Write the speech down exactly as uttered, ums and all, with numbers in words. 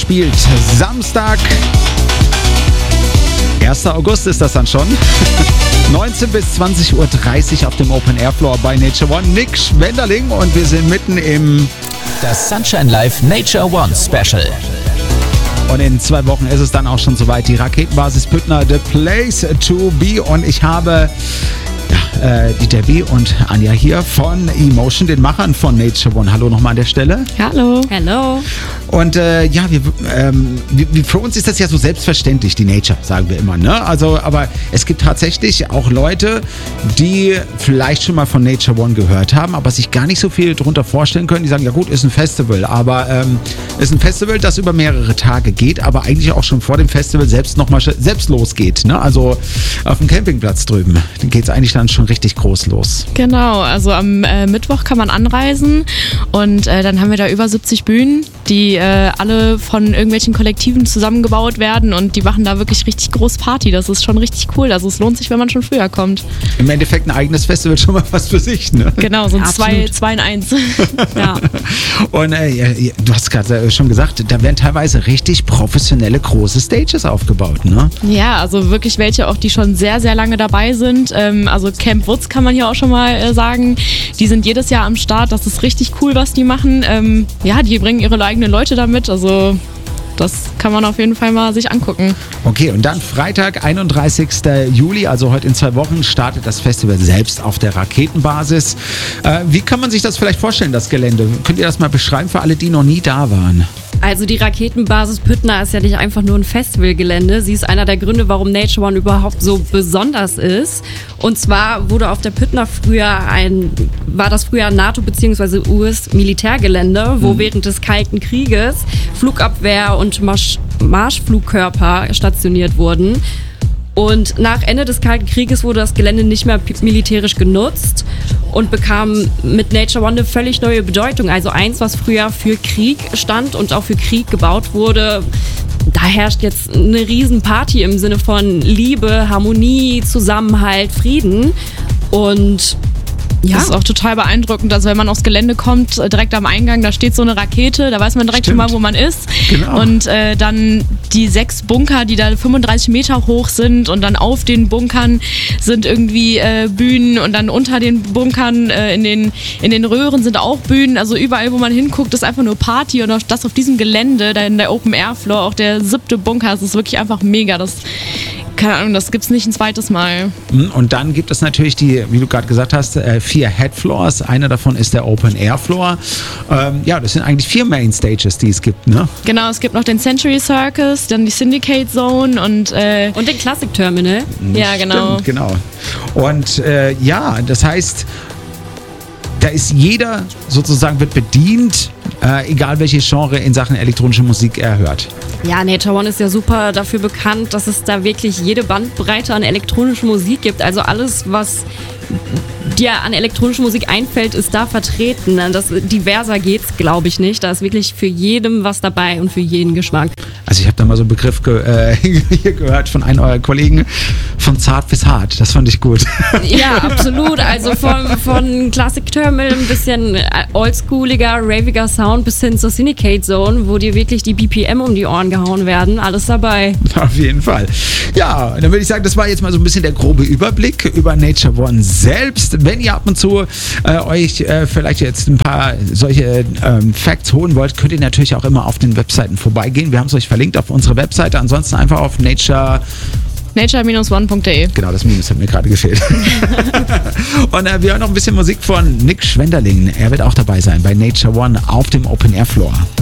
spielt Samstag, erster August ist das dann schon. neunzehn bis zwanzig Uhr dreißig auf dem Open Air Floor bei Nature One. Nick Schwenderling und wir sind mitten im Das Sunshine Live Nature One Special. Und in zwei Wochen ist es dann auch schon soweit. Die Raketenbasis Püttner, the place to be. Und ich habe ja, äh, die Debbie und Anja hier von Emotion, den Machern von Nature One. Hallo nochmal an der Stelle. Hallo. Hallo. Und äh, ja, wir, ähm, wir, für uns ist das ja so selbstverständlich, die Nature, sagen wir immer, ne? Also, aber es gibt tatsächlich auch Leute, die vielleicht schon mal von Nature One gehört haben, aber sich gar nicht so viel darunter vorstellen können. Die sagen, ja gut, ist ein Festival, aber ähm, ist ein Festival, das über mehrere Tage geht, aber eigentlich auch schon vor dem Festival selbst nochmal selbst losgeht, ne? Also auf dem Campingplatz drüben, dann geht es eigentlich dann schon richtig groß los. Genau, also am äh, Mittwoch kann man anreisen und äh, dann haben wir da über siebzig Bühnen, die äh, alle von irgendwelchen Kollektiven zusammengebaut werden und die machen da wirklich richtig groß Party. Das ist schon richtig cool. Also es lohnt sich, wenn man schon früher kommt. Im Endeffekt ein eigenes Festival schon mal was für sich, ne? Genau, so ein zwei, zwei in eins. Ja. Und äh, du hast gerade schon gesagt, da werden teilweise richtig professionelle große Stages aufgebaut, ne? Ja, also wirklich welche auch, die schon sehr, sehr lange dabei sind. Ähm, also Camp Woods kann man hier auch schon mal äh, sagen. Die sind jedes Jahr am Start. Das ist richtig cool, was die machen. Ähm, ja, die bringen ihre eigenen Leute damit. Also das kann man auf jeden Fall mal sich angucken. Okay, und dann Freitag, einunddreißigsten Juli, also heute in zwei Wochen, startet das Festival selbst auf der Raketenbasis. Äh, wie kann man sich das vielleicht vorstellen, das Gelände? Könnt ihr das mal beschreiben für alle, die noch nie da waren? Also die Raketenbasis Püttner ist ja nicht einfach nur ein Festivalgelände. Sie ist einer der Gründe, warum Nature One überhaupt so besonders ist. Und zwar wurde auf der Püttner früher ein, war das früher ein NATO- bzw. U S-Militärgelände, wo mhm. während des Kalten Krieges Flugabwehr und Marsch, Marschflugkörper stationiert wurden. Und nach Ende des Kalten Krieges wurde das Gelände nicht mehr militärisch genutzt und bekam mit Nature One eine völlig neue Bedeutung. Also eins, was früher für Krieg stand und auch für Krieg gebaut wurde. Da herrscht jetzt eine Riesenparty im Sinne von Liebe, Harmonie, Zusammenhalt, Frieden. Und ja. Das ist auch total beeindruckend. Also wenn man aufs Gelände kommt, direkt am Eingang, da steht so eine Rakete, da weiß man direkt Stimmt. schon mal, wo man ist. Genau. Und äh, dann die sechs Bunker, die da fünfunddreißig Meter hoch sind und dann auf den Bunkern sind irgendwie äh, Bühnen und dann unter den Bunkern äh, in, den, in den Röhren sind auch Bühnen. Also überall, wo man hinguckt, ist einfach nur Party und das auf diesem Gelände, da in der Open Air Floor, auch der siebte Bunker, das ist wirklich einfach mega. Das Keine Ahnung, das gibt's nicht ein zweites Mal. Und dann gibt es natürlich die, wie du gerade gesagt hast, vier Headfloors. Einer davon ist der Open Air Floor. Ähm, ja, das sind eigentlich vier Main Stages, die es gibt, ne? Genau, es gibt noch den Century Circus, dann die Syndicate Zone und äh, und den Classic Terminal. Ja, genau. Stimmt, genau. Und äh, ja, das heißt, da ist jeder sozusagen wird bedient, äh, egal welche Genre in Sachen elektronische Musik er hört. Ja, Nature One ist ja super dafür bekannt, dass es da wirklich jede Bandbreite an elektronischer Musik gibt. Also alles, was dir an elektronische Musik einfällt, ist da vertreten. Das, diverser geht's, glaube ich, nicht. Da ist wirklich für jedem was dabei und für jeden Geschmack. Also ich habe da mal so einen Begriff ge äh, hier gehört von einem eurer Kollegen, von zart bis hart. Das fand ich gut. Ja, absolut. Also von, von Classic Terminal ein bisschen oldschooliger, raviger Sound bis hin zur Syndicate Zone, wo dir wirklich die B P M um die Ohren gehauen werden. Alles dabei. Auf jeden Fall. Ja, dann würde ich sagen, das war jetzt mal so ein bisschen der grobe Überblick über Nature One selbst. Wenn ihr ab und zu äh, euch äh, vielleicht jetzt ein paar solche ähm, Facts holen wollt, könnt ihr natürlich auch immer auf den Webseiten vorbeigehen. Wir haben es euch verlinkt auf unsere Webseite. Ansonsten einfach auf Nature nature Bindestrich one punkt de. Genau, das Minus hat mir gerade gefehlt. Und äh, wir hören noch ein bisschen Musik von Nick Schwenderling. Er wird auch dabei sein bei Nature One auf dem Open Air Floor.